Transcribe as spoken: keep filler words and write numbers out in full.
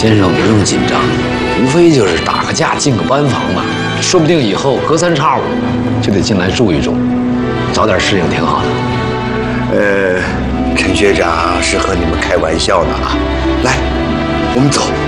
先生不用紧张，无非就是打个架进个班房嘛，说不定以后隔三差五就得进来住一住，早点适应挺好的。 呃，陈学长是和你们开玩笑呢啊！来，我们走。